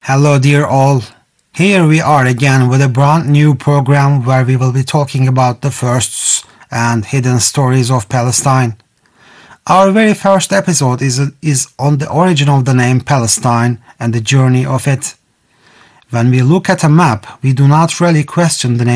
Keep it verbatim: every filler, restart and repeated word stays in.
Hello dear all, here we are again with a brand new program where we will be talking about the firsts and hidden stories of Palestine. Our very first episode is, is on the origin of the name Palestine and the journey of it. When we look at a map, we do not really question the name